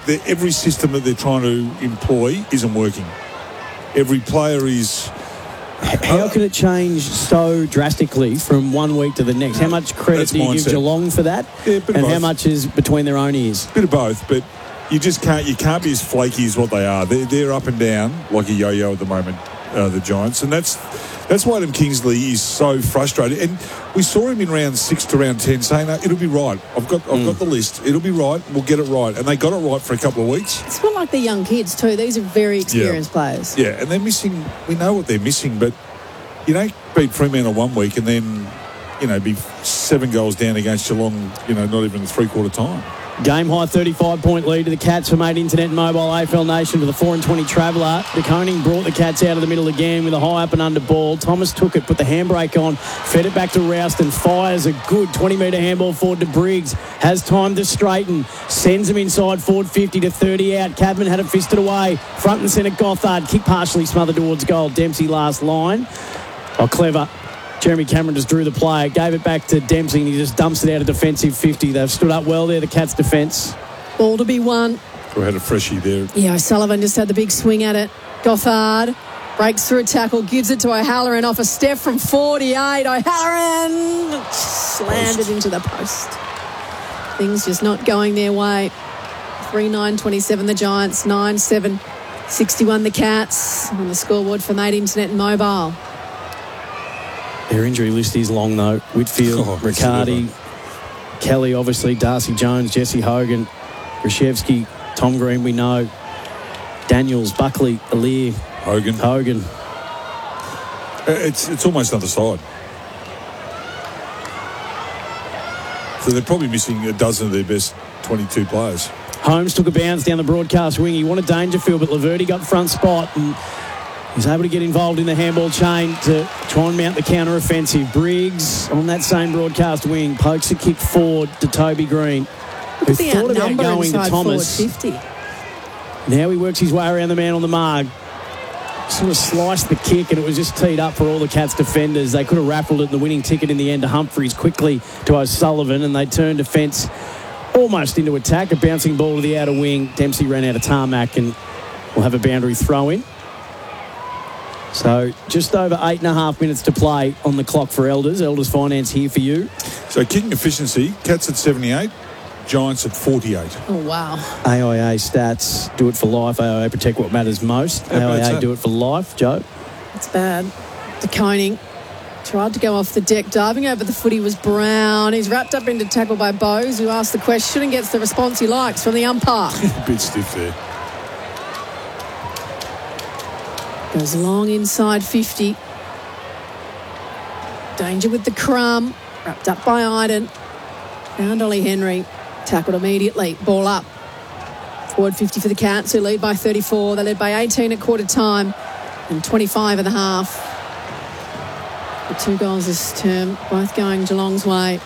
every system that they're trying to employ isn't working. Every player is... How can it change so drastically from one week to the next? How much credit do you give Geelong for that? Yeah, and how much is between their own ears? Bit of both, but you can't be as flaky as what they are. They're up and down like a yo-yo at the moment, the Giants, and that's why Adam Kingsley is so frustrated. And we saw him in round 6 to round 10 saying, it'll be right. I've got the list. It'll be right. We'll get it right. And they got it right for a couple of weeks. It's not like the young kids too. These are very experienced players. Yeah, and they're missing. We know what they're missing, but you don't beat Fremantle 1 week and then, be 7 goals down against Geelong, not even three-quarter time. Game high 35-point lead to the Cats from 8 Internet and Mobile AFL Nation to the 4-20 Traveller. De Koning brought the Cats out of the middle again with a high up and under ball. Thomas took it, put the handbrake on, fed it back to Rouston, fires a good 20-metre handball forward to Briggs. Has time to straighten, sends him inside forward 50 to 30 out. Cadman had it fisted away. Front and centre Gothard. Kick partially smothered towards goal. Dempsey last line. Oh, clever. Jeremy Cameron just drew the play, gave it back to Dempsey, and he just dumps it out of defensive 50. They've stood up well there, the Cats' defence. Ball to be won. We had a freshie there. Yeah, O'Sullivan just had the big swing at it. Gothard breaks through a tackle, gives it to O'Halloran off a step from 48. O'Halloran slammed it into the post. Things just not going their way. 3-9-27 the Giants, 9-7-61 the Cats. On the scoreboard from 8 Internet and Mobile. Their injury list is long, though. Whitfield, Riccardi, Kelly, obviously, Darcy Jones, Jesse Hogan, Reshevsky, Tom Green, we know. Daniels, Buckley, Alir, Hogan. It's almost another side. So they're probably missing a dozen of their best 22 players. Holmes took a bounce down the broadcast wing. He wanted Dangerfield, but Laverty got front spot and he's able to get involved in the handball chain to try and mount the counter-offensive. Briggs on that same broadcast wing pokes a kick forward to Toby Green, who thought about going to Thomas. 50. Now he works his way around the man on the mark. Sort of sliced the kick and it was just teed up for all the Cats defenders. They could have raffled it in the winning ticket in the end to Humphreys, quickly to O'Sullivan, and they turned defence almost into attack. A bouncing ball to the outer wing. Dempsey ran out of tarmac and will have a boundary throw in. So just over 8.5 minutes to play on the clock for Elders. Elders Finance here for you. So kicking efficiency, Cats at 78, Giants at 48. Oh, wow. AIA stats, do it for life. AIA protect what matters most. AIA do it for life. Joe? That's bad. De Koning tried to go off the deck. Diving over the footy was Brown. He's wrapped up into tackle by Bowes, who asked the question and gets the response he likes from the umpire. A bit stiff there. Goes long inside 50. Danger with the crumb. Wrapped up by Iden. Found Ollie Henry. Tackled immediately. Ball up. Forward 50 for the Cats, who lead by 34. They led by 18 at quarter time and 25 and a half. The 2 goals this term, both going Geelong's way.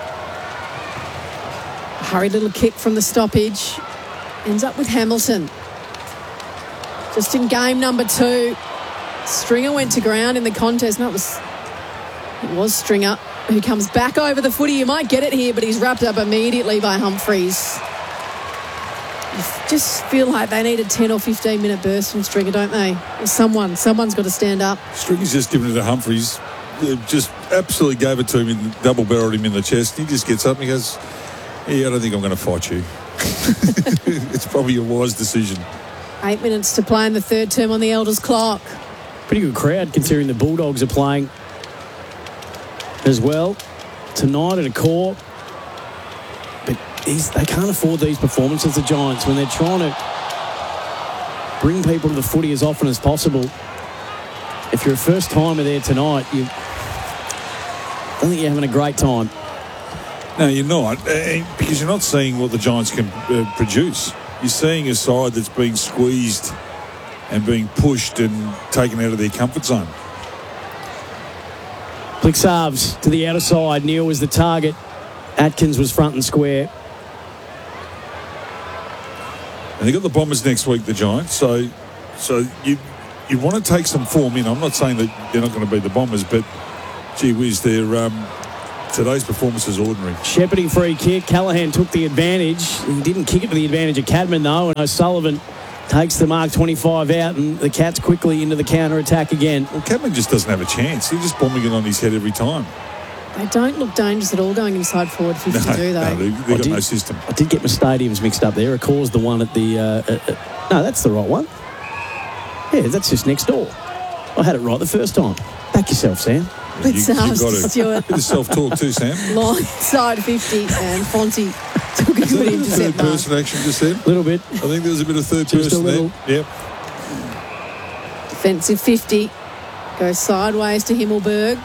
A hurried little kick from the stoppage. Ends up with Hamilton. Just in game number 2, Stringer went to ground in the contest. No, it was Stringer who comes back over the footy. You might get it here, but he's wrapped up immediately by Humphreys. You just feel like they need a 10 or 15 minute burst from Stringer, don't they? Or someone's got to stand up. Stringer's just given it to Humphreys. Just absolutely gave it to him and double barreled him in the chest. He just gets up and he goes, I don't think I'm going to fight you. It's probably a wise decision. 8 minutes to play in the third term on the Elders clock. Pretty good crowd considering the Bulldogs are playing as well tonight at a core. But they can't afford these performances, the Giants, when they're trying to bring people to the footy as often as possible. If you're a first timer there tonight, I don't think you're having a great time. No, you're not, because you're not seeing what the Giants can produce. You're seeing a side that's being squeezed and being pushed and taken out of their comfort zone. Blixarves to the outer side. Neal was the target. Atkins was front and square. And they've got the Bombers next week, the Giants. So you want to take some form in. I'm not saying that they're not going to beat the Bombers, but gee whiz, they're today's performance is ordinary. Shepherding free kick. Callaghan took the advantage. He didn't kick it to the advantage of Cadman, though, and O'Sullivan takes the mark 25 out, and the Cats quickly into the counter-attack again. Well, Cadman just doesn't have a chance. He's just bombing it on his head every time. They don't look dangerous at all going inside forward 52, though. No, they've got no system. I did get my stadiums mixed up there. Of course, the one at the... no, that's the right one. Yeah, that's just next door. I had it right the first time. Back yourself, Sam. It's You've got to Stewart. bit of self-talk too, Sam. Line side 50 and Fonty took a Is that good a intercept. third person action just then? A little bit. I think there was a bit of third Just a person little. there. Yep. Defensive 50 goes sideways to Himmelberg.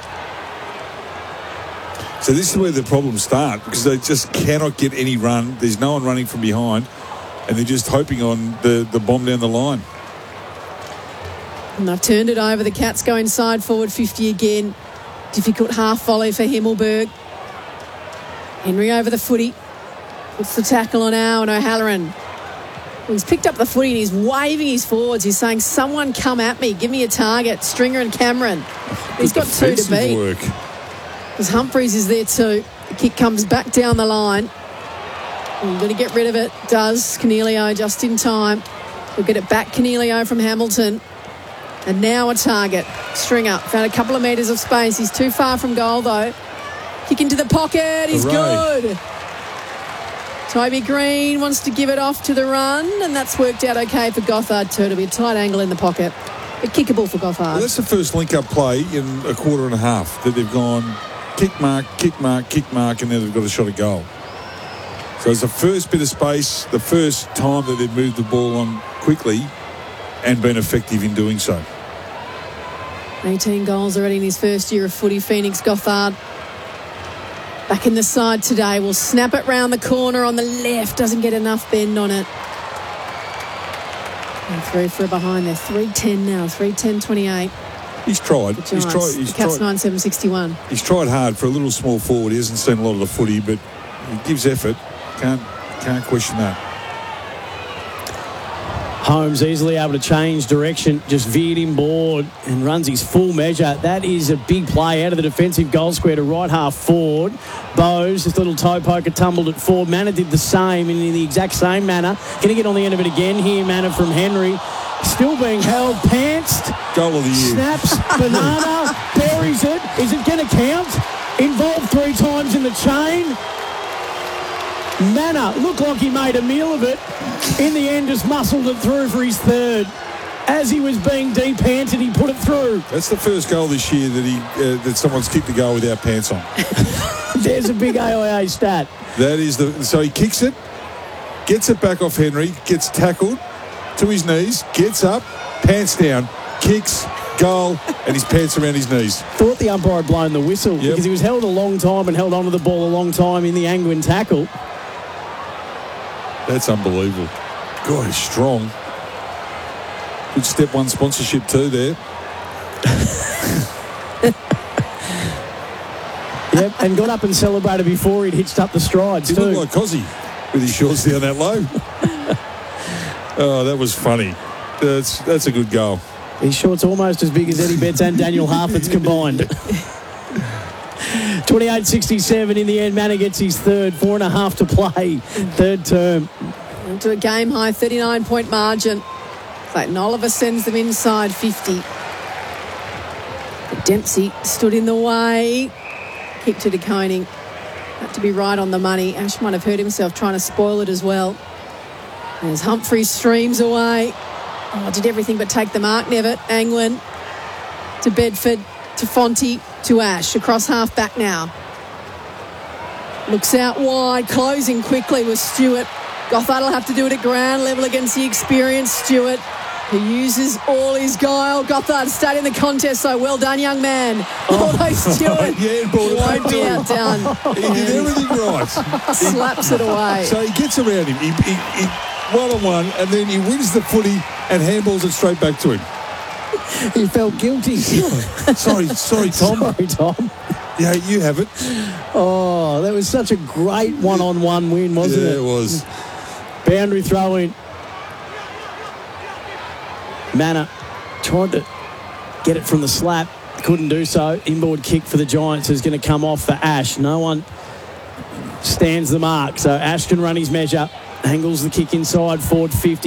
So this is where the problems start, because they just cannot get any run. There's no one running from behind, and they're just hoping on the bomb down the line. And they've turned it over. The Cats go inside forward 50 again. Difficult half volley for Himmelberg. Henry over the footy. Puts the tackle on Owen O'Halloran. Well, he's picked up the footy and he's waving his forwards. He's saying, someone come at me. Give me a target. Stringer and Cameron. He's got two to Defensive beat. work. Because Humphreys is there too. The kick comes back down the line. We're going to get rid of it. Does Cornelio just in time. We'll get it back, Cornelio from Hamilton. And now a target. Stringer found a couple of metres of space. He's too far from goal though. Kick into the pocket. He's Hooray. good. Toby Green wants to give it off to the run, and that's worked out okay for Gothard too. It'll be a tight angle in the pocket. But kickable for Gothard. Well, that's the first link-up play in a quarter and a half that they've gone kick mark, kick mark, kick mark, and then they've got a shot at goal. So it's the first bit of space, the first time that they've moved the ball on quickly and been effective in doing so. 18 goals already in his first year of footy. Phoenix Gothard back in the side today. Will snap it round the corner on the left. Doesn't get enough bend on it. And through for a behind there. 3:10 now. 3:10:28. He's tried. The He's Giants. tried. He's The Cats tried. 9-7-61. He's tried hard for a little small forward. He hasn't seen a lot of the footy, but he gives effort. Can't question that. Holmes easily able to change direction, just veered him board and runs his full measure. That is a big play out of the defensive goal square to right half forward. Bowes, this little toe poker tumbled it forward. Manor did the same in the exact same manner. Going to get on the end of it again here, Manor from Henry. Still being held, pantsed. Goal of the year. Snaps, banana, buries it. Is it going to count? Involved 3 times in the chain. Manor looked like he made a meal of it. In the end, just muscled it through for his third. As he was being depanted, he put it through. That's the first goal this year that someone's kicked the goal without pants on. There's a big AIA stat. That is so he kicks it, gets it back off Henry, gets tackled to his knees, gets up, pants down, kicks, goal, and his pants around his knees. Thought the umpire had blown the whistle because he was held a long time and held onto the ball a long time in the Angwin tackle. That's unbelievable. God, he's strong. Good Step 1 sponsorship too there. Yep, and got up and celebrated before he'd hitched up the strides He too. looked like Cozzy with his shorts down that low. Oh, that was funny. That's a good goal. His shorts almost as big as Eddie Betts and Daniel Harford's combined. 28-67 in the end. Manor gets his third, 4.5 to play, third term. Into a game high 39-point margin. Clayton Oliver sends them inside 50. But Dempsey stood in the way. Kick to De Koning. Had to be right on the money. Ash might have hurt himself trying to spoil it as well. As Humphrey streams away. Oh, did everything but take the mark, Nevitt. Angwin to Bedford, to Fonty, to Ash. Across half back now. Looks out wide, closing quickly with Stewart. Gothard will have to do it at ground level against the experienced Stewart, who uses all his guile. Gothard stayed in the contest, so well done, young man. Although Stewart Yeah, brought it back won't be to him. outdone. He did everything right. Slaps it away. So he gets around him. He one-on-one, and then he wins the footy and handballs it straight back to him. He felt guilty. Sorry, Tom. Sorry, Tom. Yeah, you have it. Oh, that was such a great one-on-one win, wasn't Yeah, it? it was. Boundary throw in. Manor tried to get it from the slap. couldn't do so. Inboard kick for the Giants is going to come off for Ash. No one stands the mark. So Ash can run his measure. Angles the kick inside, forward 50.